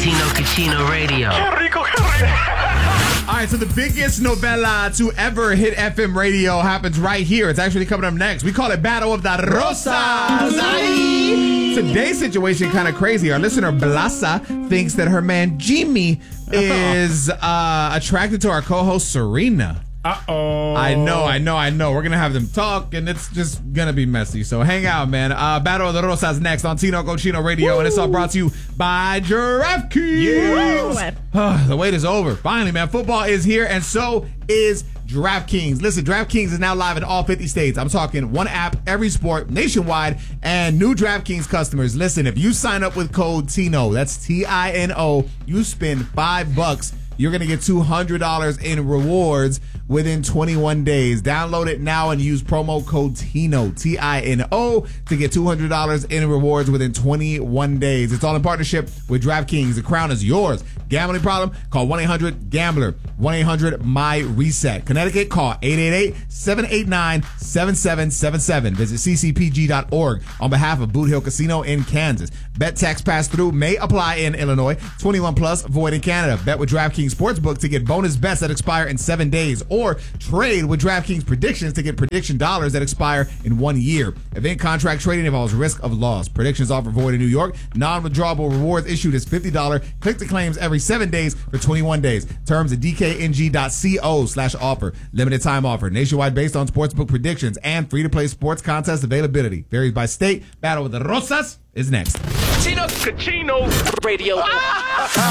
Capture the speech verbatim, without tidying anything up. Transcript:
Chino Cachino Radio. All right, so the biggest novela to ever hit F M radio happens right here. It's actually coming up next. We call it Battle of the Rosas. Today's situation kind of crazy. Our listener Blasa thinks that her man Jimmy is uh, attracted to our co-host Serena. Uh-oh. I know, I know, I know. We're going to have them talk, and it's just going to be messy. So hang out, man. Uh, Battle of the Rosas next on Tino Cochino Radio, Woo! And it's all brought to you by DraftKings. Yes. Uh, the wait is over. Finally, man. Football is here, and so is DraftKings. Listen, DraftKings is now live in all fifty states. I'm talking one app, every sport, nationwide, and new DraftKings customers. Listen, if you sign up with code TINO, that's T I N O, you spend five bucks, you're going to get two hundred dollars in rewards within twenty-one days. Download it now and use promo code TINO, T I N O, to get two hundred dollars in rewards within twenty-one days. It's all in partnership with DraftKings. The crown is yours. Gambling problem? Call one eight hundred gambler, one eight hundred M Y reset. Connecticut, call eight eight eight, seven eight nine, seven seven seven seven. Visit c c p g dot org on behalf of Boot Hill Casino in Kansas. Bet tax pass-through may apply in Illinois. twenty-one plus, void in Canada. Bet with DraftKings Sportsbook to get bonus bets that expire in seven days. Or trade with DraftKings Predictions to get prediction dollars that expire in one year. Event contract trading involves risk of loss. Predictions offer void in New York. Non-withdrawable rewards issued as fifty dollars. Click to claims every seven days for twenty-one days. Terms at d k n g dot co slash offer. Limited time offer. Nationwide based on sportsbook predictions and free-to-play sports contest availability. Varies by state. Battle with the Rosas is next. Chino Cachino Radio.